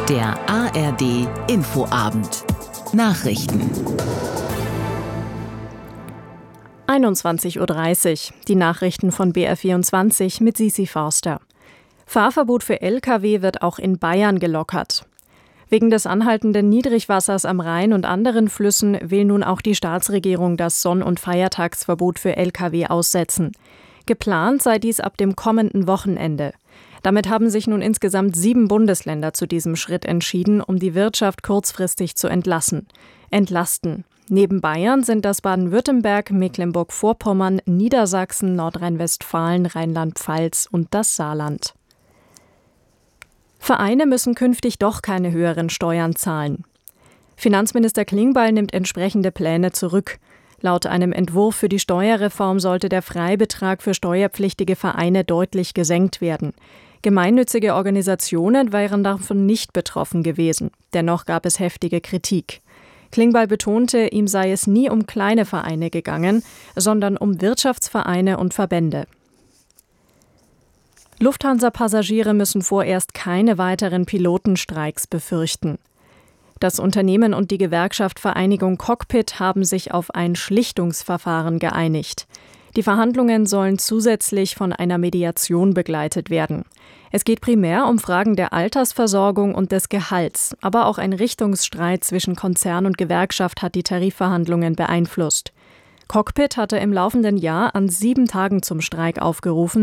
Der ARD Infoabend. Nachrichten. 21:30 Uhr. Die Nachrichten von BR24 mit Sisi Forster. Fahrverbot für Lkw wird auch in Bayern gelockert. Wegen des anhaltenden Niedrigwassers am Rhein und anderen Flüssen will nun auch die Staatsregierung das Sonn- und Feiertagsverbot für Lkw aussetzen. Geplant sei dies ab dem kommenden Wochenende. Damit haben sich nun insgesamt 7 Bundesländer zu diesem Schritt entschieden, um die Wirtschaft kurzfristig zu entlasten. Neben Bayern sind das Baden-Württemberg, Mecklenburg-Vorpommern, Niedersachsen, Nordrhein-Westfalen, Rheinland-Pfalz und das Saarland. Vereine müssen künftig doch keine höheren Steuern zahlen. Finanzminister Klingbeil nimmt entsprechende Pläne zurück. Laut einem Entwurf für die Steuerreform sollte der Freibetrag für steuerpflichtige Vereine deutlich gesenkt werden. Gemeinnützige Organisationen wären davon nicht betroffen gewesen. Dennoch gab es heftige Kritik. Klingbeil betonte, ihm sei es nie um kleine Vereine gegangen, sondern um Wirtschaftsvereine und Verbände. Lufthansa-Passagiere müssen vorerst keine weiteren Pilotenstreiks befürchten. Das Unternehmen und die Gewerkschaft Vereinigung Cockpit haben sich auf ein Schlichtungsverfahren geeinigt. Die Verhandlungen sollen zusätzlich von einer Mediation begleitet werden. Es geht primär um Fragen der Altersversorgung und des Gehalts, aber auch ein Richtungsstreit zwischen Konzern und Gewerkschaft hat die Tarifverhandlungen beeinflusst. Cockpit hatte im laufenden Jahr an 7 Tagen zum Streik aufgerufen.